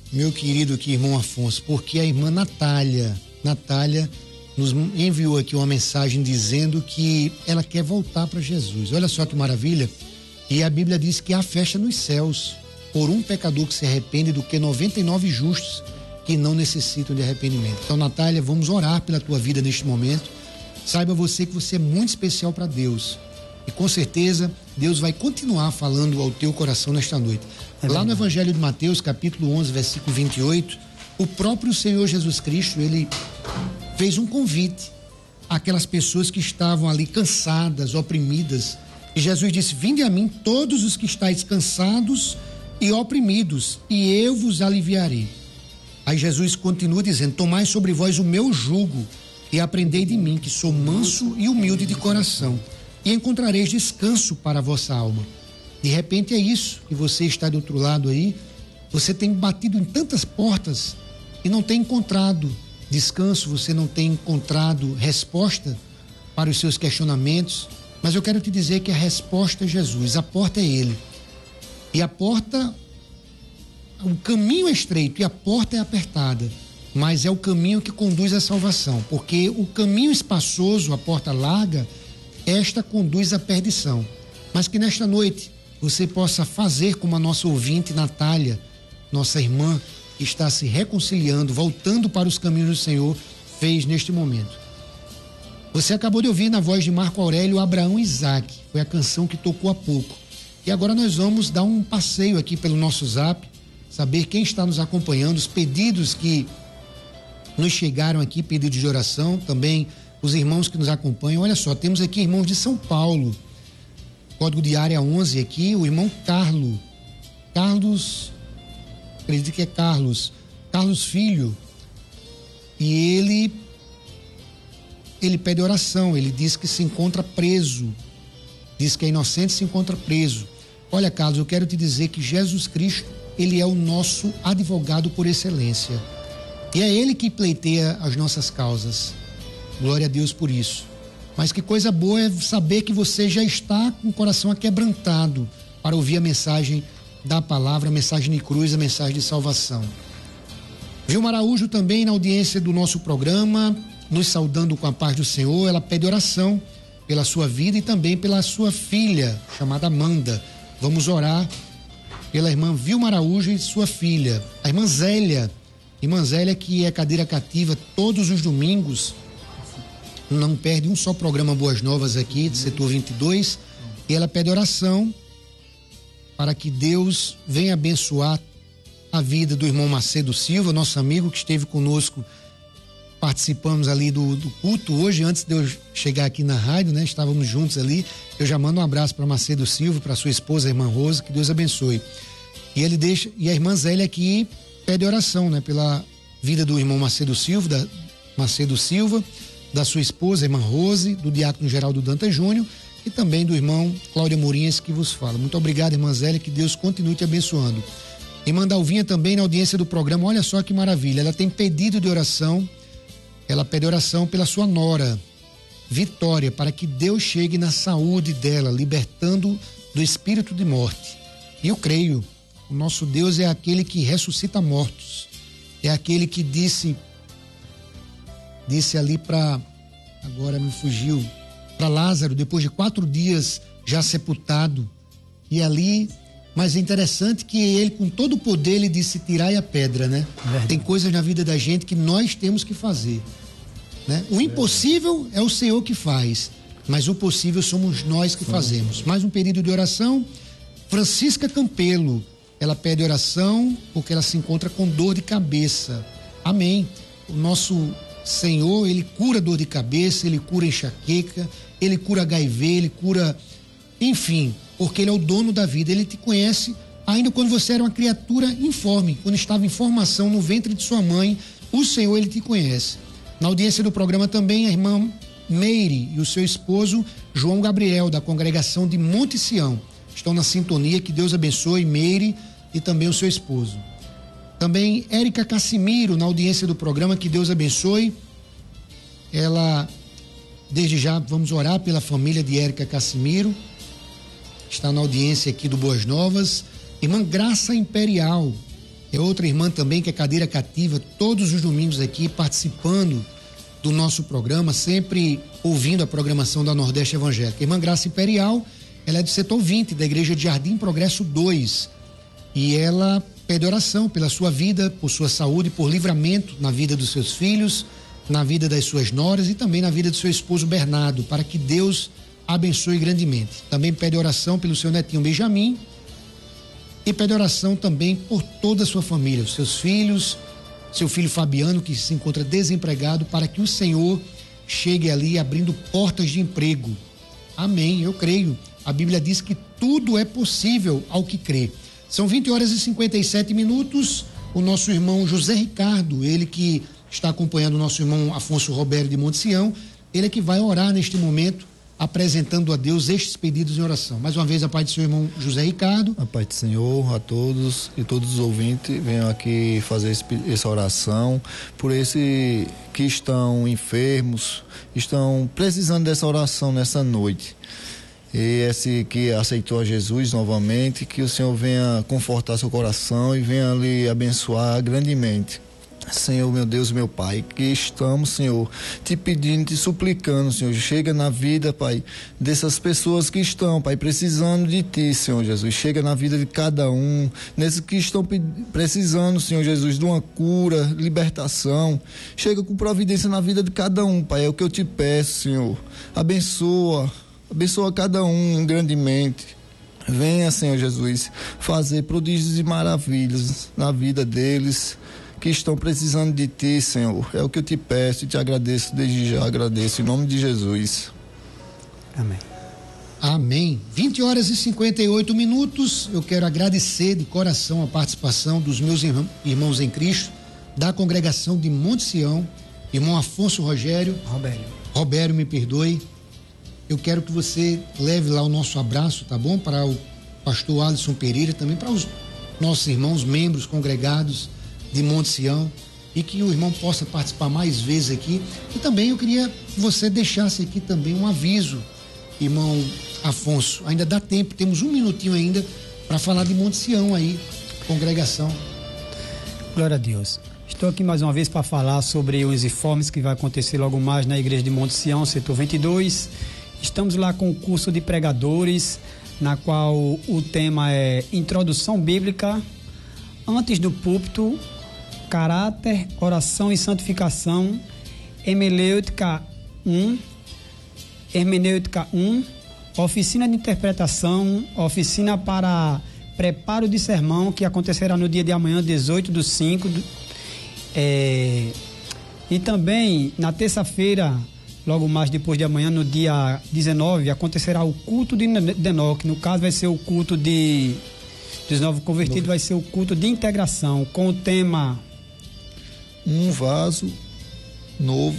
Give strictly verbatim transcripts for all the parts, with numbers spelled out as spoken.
meu querido aqui, irmão Afonso, porque a irmã Natália, Natália nos enviou aqui uma mensagem dizendo que ela quer voltar para Jesus. Olha só que maravilha. E a Bíblia diz que há festa nos céus por um pecador que se arrepende do que noventa e nove justos que não necessitam de arrependimento. Então, Natália, vamos orar pela tua vida neste momento. Saiba você que você é muito especial para Deus. E com certeza Deus vai continuar falando ao teu coração nesta noite. É Lá no Evangelho de Mateus, capítulo onze, versículo vinte e oito, o próprio Senhor Jesus Cristo, ele fez um convite àquelas pessoas que estavam ali cansadas, oprimidas. E Jesus disse: vinde a mim todos os que estáis cansados e oprimidos, e eu vos aliviarei. Aí Jesus continua dizendo: tomai sobre vós o meu jugo e aprendei de mim, que sou manso e humilde de coração, e encontrareis descanso para a vossa alma. De repente é isso que você está do outro lado aí, você tem batido em tantas portas e não tem encontrado descanso, você não tem encontrado resposta para os seus questionamentos, mas eu quero te dizer que a resposta é Jesus, a porta é Ele. E a porta, o caminho é estreito e a porta é apertada, mas é o caminho que conduz à salvação, porque o caminho espaçoso, a porta larga, esta conduz à perdição. Mas que nesta noite você possa fazer como a nossa ouvinte Natália, nossa irmã, que está se reconciliando, voltando para os caminhos do Senhor, fez neste momento. Você acabou de ouvir na voz de Marco Aurélio Abraão Isaac, foi a canção que tocou há pouco. E agora nós vamos dar um passeio aqui pelo nosso Zap, saber quem está nos acompanhando, os pedidos que nos chegaram aqui, pedidos de oração, também os irmãos que nos acompanham. Olha só, temos aqui irmãos de São Paulo, código de área onze aqui, o irmão Carlos, Carlos, acredito que é Carlos, Carlos Filho, e ele, ele pede oração, ele diz que se encontra preso, diz que é inocente e se encontra preso. Olha, Carlos, eu quero te dizer que Jesus Cristo, ele é o nosso advogado por excelência, e é ele que pleiteia as nossas causas. Glória a Deus por isso. Mas que coisa boa é saber que você já está com o coração aquebrantado para ouvir a mensagem da palavra, a mensagem de cruz, a mensagem de salvação. Vilma Araújo também na audiência do nosso programa, nos saudando com a paz do Senhor. Ela pede oração pela sua vida e também pela sua filha, chamada Amanda. Vamos orar pela irmã Vilma Araújo e sua filha. A irmã Zélia, irmã Zélia que é cadeira cativa todos os domingos, não perde um só programa Boas Novas aqui, do setor vinte e dois, e ela pede oração para que Deus venha abençoar a vida do irmão Macedo Silva, nosso amigo que esteve conosco, participamos ali do, do culto hoje, antes de eu chegar aqui na rádio, né? Estávamos juntos ali. Eu já mando um abraço para Macedo Silva, para sua esposa, a irmã Rosa, que Deus abençoe. E ele deixa, e a irmã Zélia aqui pede oração, né? Pela vida do irmão Macedo Silva, da Macedo Silva, da sua esposa, a irmã Rose, do diácono Geraldo Dantas Júnior e também do irmão Cláudio Morinhas que vos fala. Muito obrigado, irmã Zélia, que Deus continue te abençoando. Irmã Dalvinha também na audiência do programa, olha só que maravilha, ela tem pedido de oração, ela pede oração pela sua nora, Vitória, para que Deus chegue na saúde dela, libertando do espírito de morte. E eu creio, o nosso Deus é aquele que ressuscita mortos, é aquele que disse disse ali para, agora me fugiu, para Lázaro, depois de quatro dias já sepultado, e ali, mas é interessante que ele, com todo o poder, ele disse: tirai a pedra, né? Verdade. Tem coisas na vida da gente que nós temos que fazer, né? O impossível é o Senhor que faz, mas o possível somos nós que fazemos. Mais um pedido de oração, Francisca Campelo, ela pede oração porque ela se encontra com dor de cabeça. Amém. O nosso Senhor, ele cura dor de cabeça, ele cura enxaqueca, ele cura agá i vê, ele cura, enfim, porque ele é o dono da vida, ele te conhece ainda quando você era uma criatura informe, quando estava em formação no ventre de sua mãe, o Senhor, ele te conhece. Na audiência do programa também a irmã Meire e o seu esposo João Gabriel, da congregação de Monte Sião, estão na sintonia, que Deus abençoe Meire e também o seu esposo. Também Érica Cassimiro, na audiência do programa, que Deus abençoe. Ela, desde já, vamos orar pela família de Érica Cassimiro, está na audiência aqui do Boas Novas. Irmã Graça Imperial, É outra irmã também que é cadeira cativa, todos os domingos aqui participando do nosso programa, sempre ouvindo a programação da Nordeste Evangélica. Irmã Graça Imperial, ela é do setor vinte da Igreja de Jardim Progresso dois e ela pede oração pela sua vida, por sua saúde, por livramento na vida dos seus filhos, na vida das suas noras e também na vida do seu esposo Bernardo, para que Deus abençoe grandemente. Também pede oração pelo seu netinho Benjamin e pede oração também por toda a sua família, os seus filhos, seu filho Fabiano, que se encontra desempregado, para que o Senhor chegue ali abrindo portas de emprego. Amém, eu creio. A Bíblia diz que tudo é possível ao que crê. São vinte horas e cinquenta e sete minutos. O nosso irmão José Ricardo, ele que está acompanhando o nosso irmão Afonso Robério de Monte Sião, ele é que vai orar neste momento, apresentando a Deus estes pedidos em oração. Mais uma vez, a paz do seu irmão José Ricardo. A paz do Senhor a todos e todos os ouvintes venham aqui fazer esse, essa oração por esses que estão enfermos, estão precisando dessa oração nessa noite. E esse que aceitou a Jesus novamente, que o Senhor venha confortar seu coração e venha lhe abençoar grandemente. Senhor, meu Deus, meu Pai, que estamos, Senhor, te pedindo, te suplicando, Senhor, chega na vida, Pai, dessas pessoas que estão, Pai, precisando de Ti, Senhor Jesus, chega na vida de cada um, nesses que estão precisando, Senhor Jesus, de uma cura, libertação, chega com providência na vida de cada um, Pai, é o que eu te peço, Senhor, abençoa, abençoa cada um grandemente. Venha, Senhor Jesus, fazer prodígios e maravilhas na vida deles, que estão precisando de Ti, Senhor. É o que eu te peço e te agradeço, desde já agradeço, em nome de Jesus. Amém. Amém. vinte horas e cinquenta e oito minutos. Eu quero agradecer de coração a participação dos meus irmãos em Cristo, da congregação de Monte Sião, irmão Afonso Rogério. Robério. Robério, me perdoe. Eu quero que você leve lá o nosso abraço, tá bom? Para o pastor Alisson Pereira, também para os nossos irmãos, membros congregados de Monte Sião, e que o irmão possa participar mais vezes aqui. E também eu queria que você deixasse aqui também um aviso, irmão Afonso, ainda dá tempo, temos um minutinho ainda para falar de Monte Sião aí, congregação. Glória a Deus. Estou aqui mais uma vez para falar sobre os informes que vai acontecer logo mais na igreja de Monte Sião, setor vinte e dois. Estamos lá com o curso de pregadores, na qual o tema é Introdução Bíblica, Antes do Púlpito, Caráter, Oração e Santificação, Hermenêutica um, Hermenêutica um, Oficina de Interpretação, Oficina para Preparo de Sermão, que acontecerá no dia de amanhã, dezoito do cinco. É, e também, na terça-feira, logo mais depois de amanhã, no dia dezenove, acontecerá o culto de Enoque. No caso, vai ser o culto de, dos novos convertidos, vai ser o culto de integração, com o tema... Um vaso novo.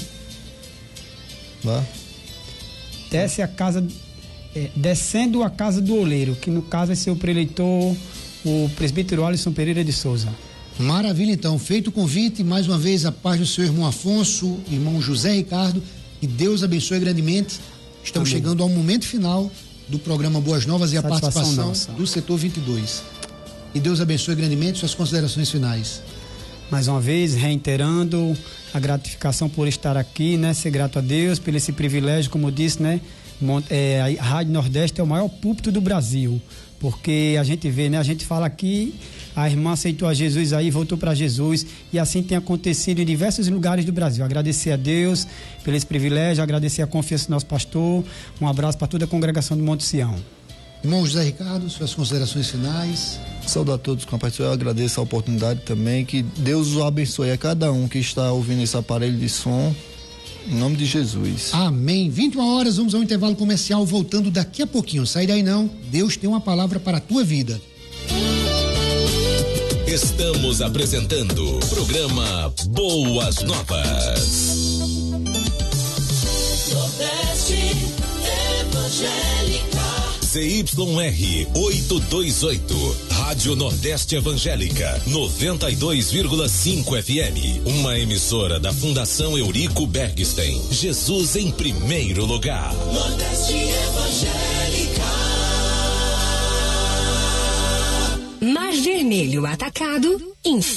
Vá. Desce a casa, é, descendo a casa do oleiro, que no caso vai ser o preleitor, o presbítero Alisson Pereira de Souza. Maravilha, então. Feito o convite, mais uma vez a paz do seu irmão Afonso, irmão José Ricardo, que Deus abençoe grandemente. Estamos Amém. Chegando ao momento final do programa Boas Novas e a participação nossa. do setor vinte e dois. E Deus abençoe grandemente. Suas considerações finais. Mais uma vez, reiterando a gratificação por estar aqui, né? Ser grato a Deus por esse privilégio, como eu disse, né? É, a Rádio Nordeste é o maior púlpito do Brasil, porque a gente vê, né? A gente fala aqui, a irmã aceitou a Jesus aí, voltou para Jesus, e assim tem acontecido em diversos lugares do Brasil. Agradecer a Deus pelo esse privilégio, agradecer a confiança do nosso pastor. Um abraço para toda a congregação do Monte Sião. Irmão José Ricardo, suas considerações finais. Saúde a todos, compartilhar. Eu agradeço a oportunidade também, que Deus o abençoe a cada um que está ouvindo esse aparelho de som, em nome de Jesus. Amém. vinte e uma horas, vamos ao intervalo comercial, voltando daqui a pouquinho. Sai daí não, Deus tem uma palavra para a tua vida. Estamos apresentando o programa Boas Novas. Nordeste Evangélica. Z Y R oitocentos e vinte e oito, Rádio Nordeste Evangélica, noventa e dois vírgula cinco F M, uma emissora da Fundação Eurico Bergstein. Jesus em primeiro lugar. Nordeste Evangélica. Mar Vermelho Atacado,